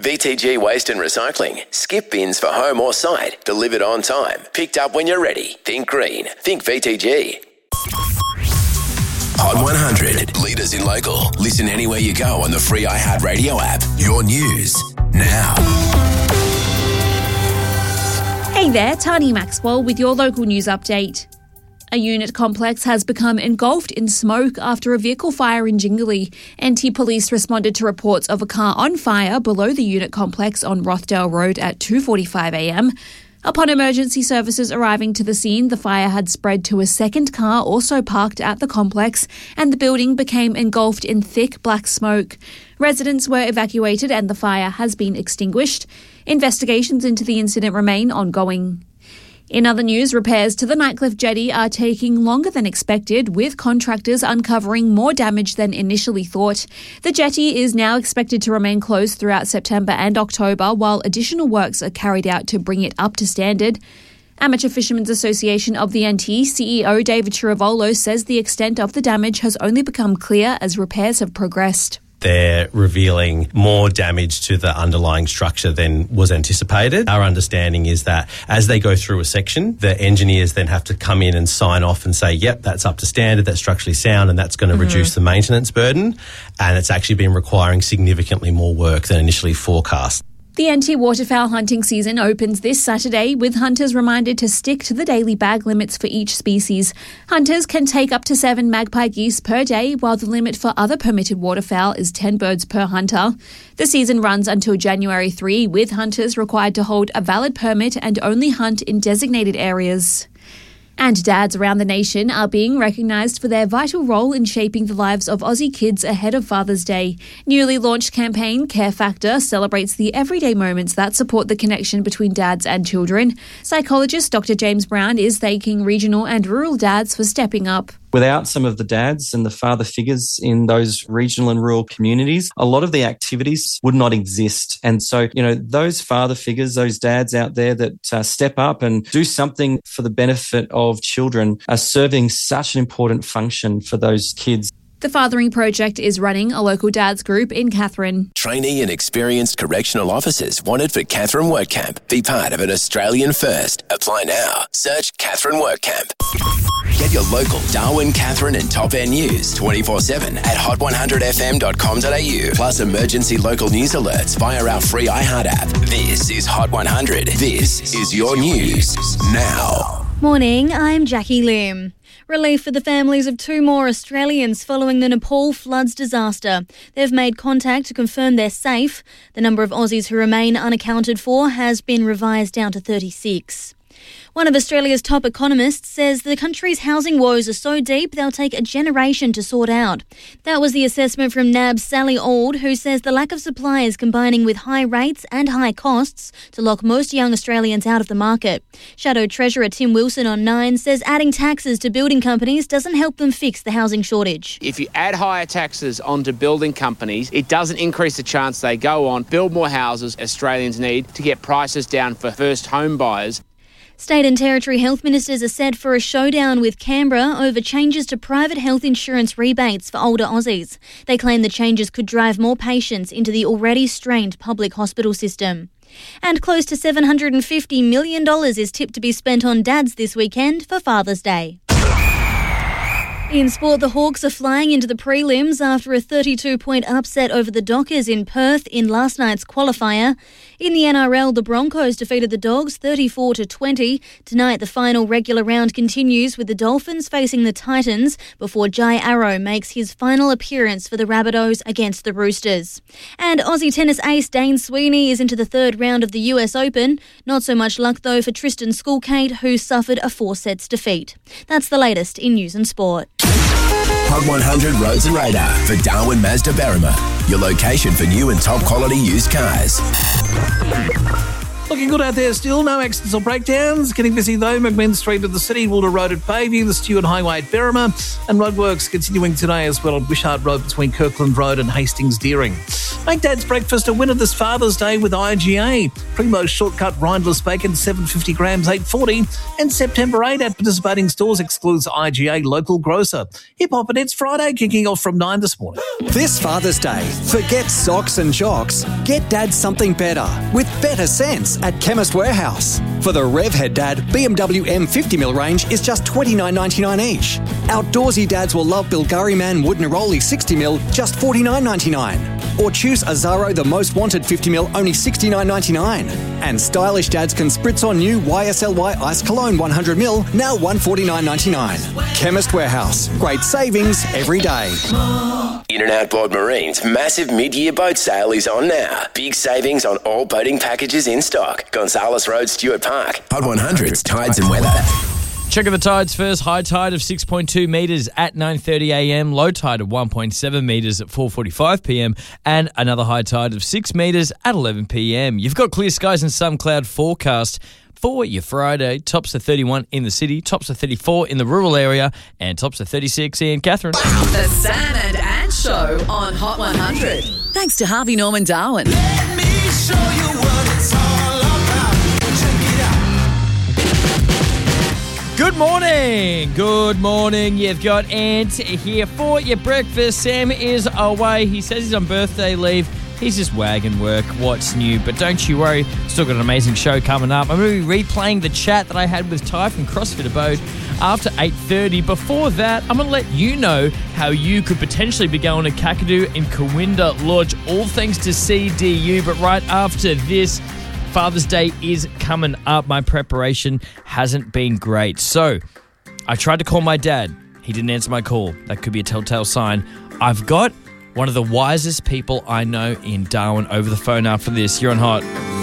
VTG Waste and Recycling. Skip bins for home or site. Delivered on time. Picked up when you're ready. Think green. Think VTG. Hot 100. Leaders in local. Listen anywhere you go on the free iHeartRadio app. Your news now. Hey there, Tani Maxwell with your local news update. A unit complex has become engulfed in smoke after a vehicle fire in Jingley. NT Police responded to reports of a car on fire below the unit complex on Rothdale Road at 2:45am. Upon emergency services arriving to the scene, the fire had spread to a second car also parked at the complex, and the building became engulfed in thick black smoke. Residents were evacuated and the fire has been extinguished. Investigations into the incident remain ongoing. In other news, repairs to the Nightcliff Jetty are taking longer than expected, with contractors uncovering more damage than initially thought. The jetty is now expected to remain closed throughout September and October, while additional works are carried out to bring it up to standard. Amateur Fishermen's Association of the NT CEO David Chiravolo says the extent of the damage has only become clear as repairs have progressed. They're revealing more damage to the underlying structure than was anticipated. Our understanding is that as they go through a section, the engineers then have to come in and sign off and say, yep, that's up to standard, that's structurally sound, and that's going to reduce the maintenance burden. And it's actually been requiring significantly more work than initially forecast. The NT waterfowl hunting season opens this Saturday, with hunters reminded to stick to the daily bag limits for each species. Hunters can take up to 7 magpie geese per day, while the limit for other permitted waterfowl is 10 birds per hunter. The season runs until January 3, with hunters required to hold a valid permit and only hunt in designated areas. And dads around the nation are being recognised for their vital role in shaping the lives of Aussie kids ahead of Father's Day. Newly launched campaign Care Factor celebrates the everyday moments that support the connection between dads and children. Psychologist Dr. James Brown is thanking regional and rural dads for stepping up. Without some of the dads and the father figures in those regional and rural communities, a lot of the activities would not exist. And so, those father figures, those dads out there that step up and do something for the benefit of children are serving such an important function for those kids. The Fathering Project is running a local dads group in Katherine. Trainee and experienced correctional officers wanted for Katherine Work Camp. Be part of an Australian first. Apply now. Search Katherine Work Camp. Get your local Darwin, Katherine and Top End news 24/7 at hot100fm.com.au. Plus emergency local news alerts via our free iHeart app. This is Hot 100. This is your news now. Morning, I'm Jackie Lim. Relief for the families of 2 more Australians following the Nepal floods disaster. They've made contact to confirm they're safe. The number of Aussies who remain unaccounted for has been revised down to 36. One of Australia's top economists says the country's housing woes are so deep they'll take a generation to sort out. That was the assessment from NAB's Sally Auld, who says the lack of supply is combining with high rates and high costs to lock most young Australians out of the market. Shadow Treasurer Tim Wilson on Nine says adding taxes to building companies doesn't help them fix the housing shortage. If you add higher taxes onto building companies, it doesn't increase the chance they go on, build more houses Australians need to get prices down for first home buyers. State and Territory health ministers are set for a showdown with Canberra over changes to private health insurance rebates for older Aussies. They claim the changes could drive more patients into the already strained public hospital system. And close to $750 million is tipped to be spent on dads this weekend for Father's Day. In sport, the Hawks are flying into the prelims after a 32-point upset over the Dockers in Perth in last night's qualifier. In the NRL, the Broncos defeated the Dogs 34-20. Tonight, the final regular round continues with the Dolphins facing the Titans before Jai Arrow makes his final appearance for the Rabbitohs against the Roosters. And Aussie tennis ace Dane Sweeney is into the 3rd round of the US Open. Not so much luck, though, for Tristan Skulkate, who suffered a 4-sets defeat. That's the latest in news and sport. Hot 100 Roads and Radar for Darwin Mazda Berrima. Your location for new and top quality used cars. Looking good out there still, no accidents or breakdowns. Getting busy though, McMinn Street to the City, Wilder Road at Bayview, the Stewart Highway at Berrima, and roadworks continuing today as well at Wishart Road between Kirkland Road and Hastings Deering. Make Dad's breakfast a winner this Father's Day with IGA. Primo's shortcut rindless bacon, 750 grams, $8.40. And September 8 at participating stores excludes IGA local grocer. Hip Hop and It's Friday, kicking off from 9 this morning. This Father's Day, forget socks and jocks. Get Dad something better with better sense at Chemist Warehouse. For the Revhead Dad, BMW M50mm range is just $29.99 each. Outdoorsy dads will love Bilgari Man Wood Neroli 60mm, just $49.99. Or choose Azaro The Most Wanted 50mm, only $69.99. And stylish dads can spritz on new YSLY Ice Cologne 100ml, now $149.99. Chemist Warehouse. Great savings every day. In and Outboard Marine's massive mid-year boat sale is on now. Big savings on all boating packages in stock. Gonzales Road, Stuart Park. Hot 100's Tides and Weather. Check of the tides first. High tide of 6.2 metres at 9:30 a.m. Low tide of 1.7 metres at 4:45 p.m. And another high tide of 6 metres at 11 p.m. You've got clear skies and some cloud forecast for your Friday. Tops of 31 in the city, tops of 34 in the rural area, and tops of 36 in Catherine. The Sam and Ann Show on Hot 100. Thanks to Harvey Norman Darwin. Let me show you what it's all about. Check it out. Good morning. Good morning. You've got Ant here for your breakfast. Sam is away. He says he's on birthday leave. He's just wagging work. What's new? But don't you worry. Still got an amazing show coming up. I'm going to be replaying the chat that I had with Ty from CrossFit Abode after 8:30. Before that, I'm going to let you know how you could potentially be going to Kakadu in Kawinda Lodge, all thanks to CDU. But right after this, Father's Day is coming up. My preparation hasn't been great. So I tried to call my dad. He didn't answer my call. That could be a telltale sign. I've got one of the wisest people I know in Darwin over the phone after this. You're on Hot.